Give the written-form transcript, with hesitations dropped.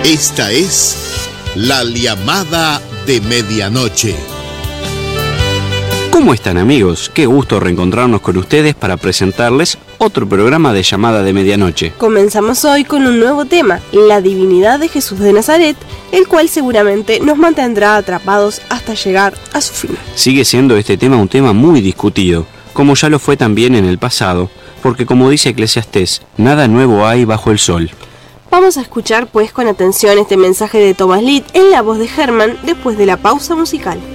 Esta es La Llamada de Medianoche. ¿Cómo están, amigos? Qué gusto reencontrarnos con ustedes para presentarles otro programa de Llamada de Medianoche. Comenzamos hoy con un nuevo tema, la divinidad de Jesús de Nazaret, el cual seguramente nos mantendrá atrapados hasta llegar a su fin. Sigue siendo este tema un tema muy discutido, como ya lo fue también en el pasado, porque como dice Eclesiastés, nada nuevo hay bajo el sol. Vamos a escuchar pues con atención este mensaje de Thomas Litt en la voz de Herman después de la pausa musical.